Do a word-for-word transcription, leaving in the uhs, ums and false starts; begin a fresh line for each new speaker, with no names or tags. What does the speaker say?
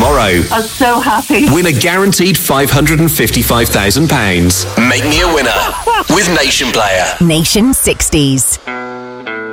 tomorrow.
I'm so happy.
Win a guaranteed five hundred fifty-five thousand pounds. Make me a winner with Nation Player.
Nation sixties.